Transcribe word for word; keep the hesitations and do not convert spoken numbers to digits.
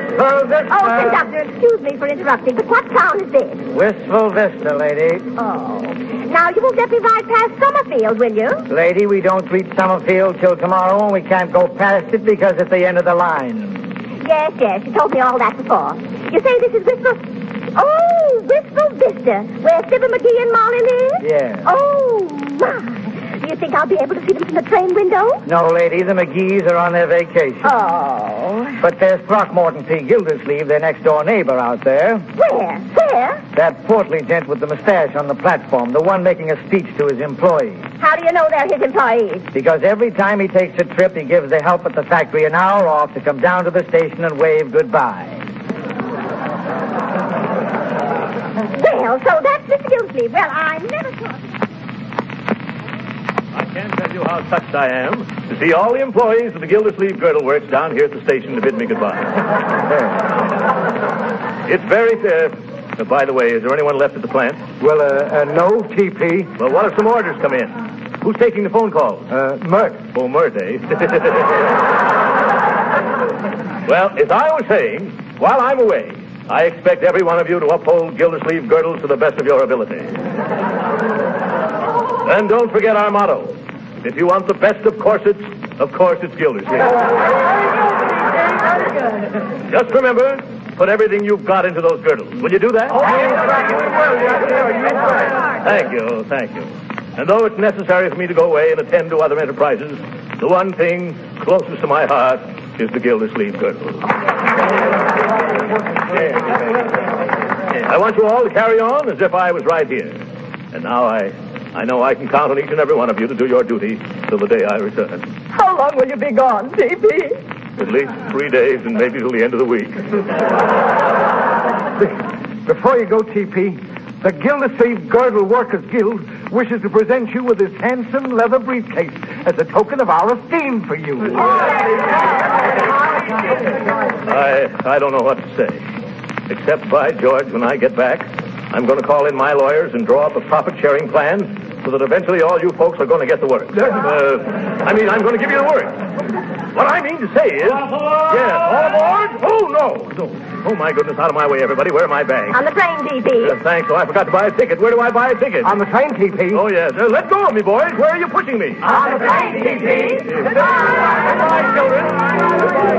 Wistful Vista. Oh, conductor, excuse me for interrupting, but what town is this? Wistful Vista, lady. Oh. Now, you won't let me ride past Summerfield, will you? Lady, we don't reach Summerfield till tomorrow, and we can't go past it because it's the end of the line. Yes, yes, you told me all that before. You say this is Wistful... Oh, Wistful Vista, where Fibber McGee and Molly live? Yeah. Oh, my. Do you think I'll be able to see them from the train window? No, lady, the McGees are on their vacation. Oh. But there's Throckmorton P. Gildersleeve, their next-door neighbor out there. Where? Where? That portly gent with the mustache on the platform, the one making a speech to his employees. How do you know they're his employees? Because every time he takes a trip, he gives the help at the factory an hour off to come down to the station and wave goodbye. Well, so that's Mister Gildersleeve. Well, I never thought... I can't tell you how touched I am to see all the employees of the Gildersleeve Girdle Works down here at the station to bid me goodbye. It's very fair. Uh, by the way, is there anyone left at the plant? Well, uh, uh no, T P. Well, what if some orders come in? Who's taking the phone calls? Uh, Mert. Oh, Mert, eh? Well, as I was saying, while I'm away, I expect every one of you to uphold Gildersleeve Girdles to the best of your ability. And don't forget our motto. If you want the best of corsets, of course it's Gildersleeve. Just remember, put everything you've got into those girdles. Will you do that? Thank you, thank you. And though it's necessary for me to go away and attend to other enterprises, the one thing closest to my heart is the Gildersleeve Girdle. I want you all to carry on as if I was right here. And now I... I know I can count on each and every one of you to do your duty till the day I return. How long will you be gone, T P? At least three days and maybe till the end of the week. Before you go, T P, the Gildersleeve Girdle Workers Guild wishes to present you with this handsome leather briefcase as a token of our esteem for you. I I don't know what to say. Except, by George, when I get back, I'm going to call in my lawyers and draw up a profit-sharing plan so that eventually all you folks are going to get the work. Uh, I mean, I'm going to give you the work. What I mean to say is... Yeah, all aboard? Oh, no. no. Oh, my goodness, out of my way, everybody. Where are my bags? On the train, T P. Uh, thanks. Oh, I forgot to buy a ticket. Where do I buy a ticket? On the train, T P. Oh, yes. Uh, let go of me, boys. Where are you pushing me? On the train, T P. Goodbye, children. Goodbye.